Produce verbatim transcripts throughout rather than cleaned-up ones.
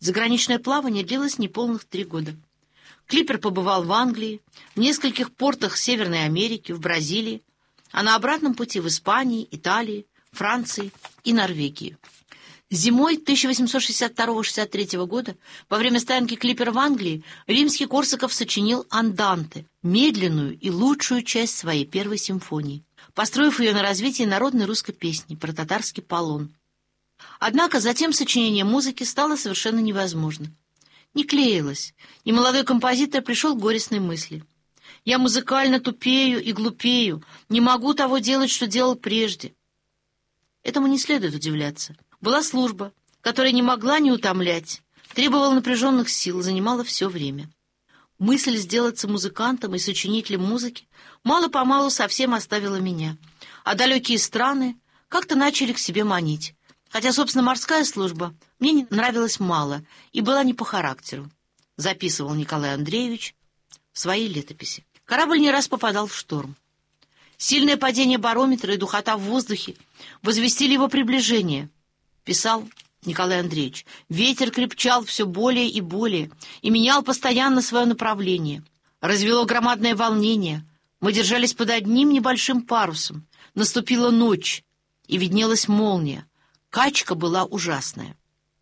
Заграничное плавание длилось неполных три года. Клиппер побывал в Англии, в нескольких портах Северной Америки, в Бразилии, а на обратном пути в Испании, Италии, Франции и Норвегии. Зимой тысяча восемьсот шестьдесят второго — шестьдесят третьего года, во время стоянки Клиппера в Англии, Римский-Корсаков сочинил «Анданте», медленную и лучшую часть своей первой симфонии, построив ее на развитии народной русской песни про татарский полон. Однако затем сочинение музыки стало совершенно невозможно. Не клеилось, и молодой композитор пришел к горестной мысли. «Я музыкально тупею и глупею, не могу того делать, что делал прежде». Этому не следует удивляться. Была служба, которая не могла не утомлять, требовала напряженных сил, занимала все время. Мысль сделаться музыкантом и сочинителем музыки мало-помалу совсем оставила меня, а далекие страны как-то начали к себе манить, хотя, собственно, морская служба мне не нравилась мало и была не по характеру, записывал Николай Андреевич в своей летописи. Корабль не раз попадал в шторм. Сильное падение барометра и духота в воздухе возвестили его приближение, писал Николай Андреевич. Ветер крепчал все более и более и менял постоянно свое направление. Развело громадное волнение. Мы держались под одним небольшим парусом. Наступила ночь, и виднелась молния. Качка была ужасная.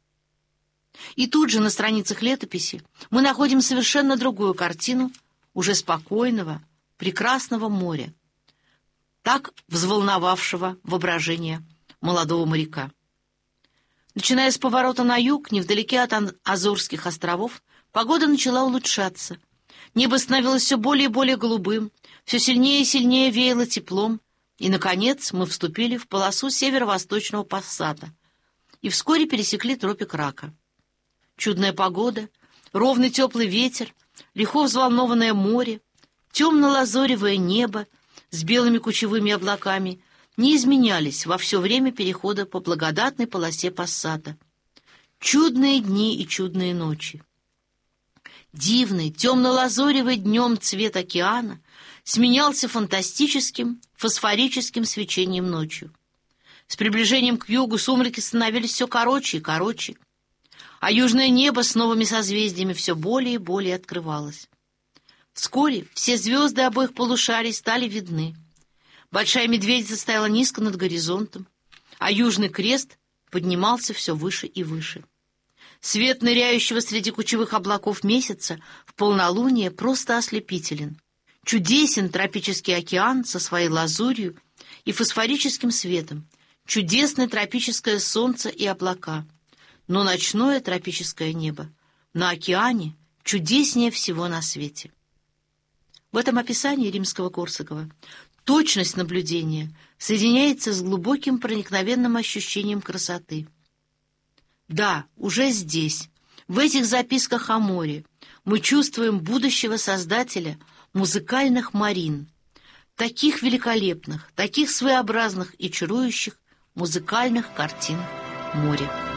И тут же на страницах летописи мы находим совершенно другую картину уже спокойного, прекрасного моря, так взволновавшего воображение молодого моряка. Начиная с поворота на юг, невдалеке от Азорских островов, погода начала улучшаться. Небо становилось все более и более голубым, все сильнее и сильнее веяло теплом, и, наконец, мы вступили в полосу северо-восточного пассата и вскоре пересекли тропик Рака. Чудная погода, ровный теплый ветер, легко взволнованное море, темно-лазоревое небо с белыми кучевыми облаками не изменялись во все время перехода по благодатной полосе пассата. Чудные дни и чудные ночи. Дивный, темно-лазоревый днем цвет океана сменялся фантастическим, фосфорическим свечением ночью. С приближением к югу сумерки становились все короче и короче, а южное небо с новыми созвездиями все более и более открывалось. Вскоре все звезды обоих полушарий стали видны. Большая медведица стояла низко над горизонтом, а южный крест поднимался все выше и выше. Свет ныряющего среди кучевых облаков месяца в полнолуние просто ослепителен. Чудесен тропический океан со своей лазурью и фосфорическим светом, чудесное тропическое солнце и облака. Но ночное тропическое небо на океане чудеснее всего на свете. В этом описании Римского-Корсакова точность наблюдения соединяется с глубоким проникновенным ощущением красоты. Да, уже здесь, в этих записках о море, мы чувствуем будущего создателя музыкальных марин, таких великолепных, таких своеобразных и чарующих музыкальных картин моря.